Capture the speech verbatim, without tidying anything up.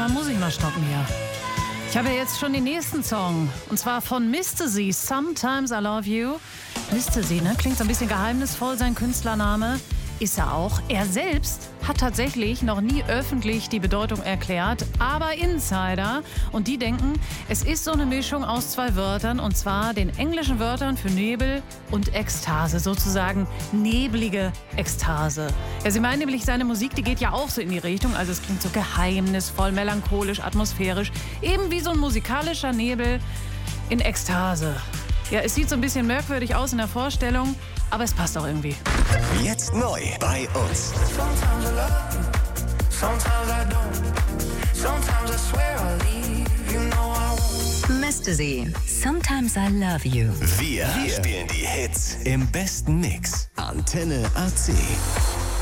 irgendwann muss ich mal stoppen hier. Ich habe jetzt schon den nächsten Song. Und zwar von Mister Z, Sometimes I Love You. Mister Z, ne? Klingt so ein bisschen geheimnisvoll, sein Künstlername. Ist er auch. Er selbst hat tatsächlich noch nie öffentlich die Bedeutung erklärt, aber Insider, und die denken, es ist so eine Mischung aus zwei Wörtern, und zwar den englischen Wörtern für Nebel und Ekstase, sozusagen neblige Ekstase. Ja, sie meinen nämlich, seine Musik, die geht ja auch so in die Richtung, also es klingt so geheimnisvoll, melancholisch, atmosphärisch, eben wie so ein musikalischer Nebel in Ekstase. Ja, es sieht so ein bisschen merkwürdig aus in der Vorstellung, aber es passt auch irgendwie. Jetzt neu bei uns. Mister Z, Sometimes I Love You. Wir, Wir spielen die Hits im besten Mix. Antenne A C.